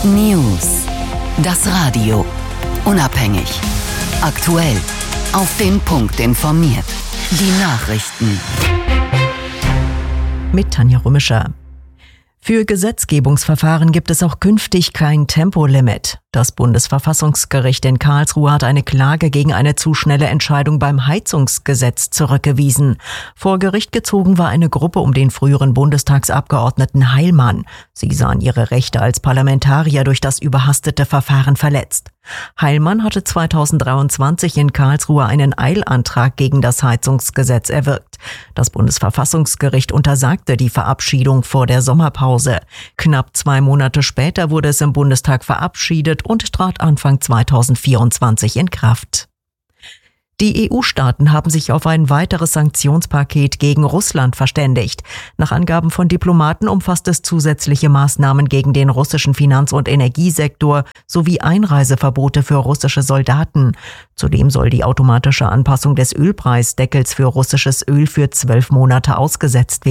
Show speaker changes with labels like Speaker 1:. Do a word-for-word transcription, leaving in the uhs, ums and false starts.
Speaker 1: News. Das Radio. Unabhängig. Aktuell. Auf den Punkt informiert. Die Nachrichten.
Speaker 2: Mit Tanja Römischer. Für Gesetzgebungsverfahren gibt es auch künftig kein Tempolimit. Das Bundesverfassungsgericht in Karlsruhe hat eine Klage gegen eine zu schnelle Entscheidung beim Heizungsgesetz zurückgewiesen. Vor Gericht gezogen war eine Gruppe um den früheren Bundestagsabgeordneten Heilmann. Sie sahen ihre Rechte als Parlamentarier durch das überhastete Verfahren verletzt. Heilmann hatte zweitausenddreiundzwanzig in Karlsruhe einen Eilantrag gegen das Heizungsgesetz erwirkt. Das Bundesverfassungsgericht untersagte die Verabschiedung vor der Sommerpause. Knapp zwei Monate später wurde es im Bundestag verabschiedet und trat Anfang zweitausendvierundzwanzig in Kraft. Die E U-Staaten haben sich auf ein weiteres Sanktionspaket gegen Russland verständigt. Nach Angaben von Diplomaten umfasst es zusätzliche Maßnahmen gegen den russischen Finanz- und Energiesektor sowie Einreiseverbote für russische Soldaten. Zudem soll die automatische Anpassung des Ölpreisdeckels für russisches Öl für zwölf Monate ausgesetzt werden.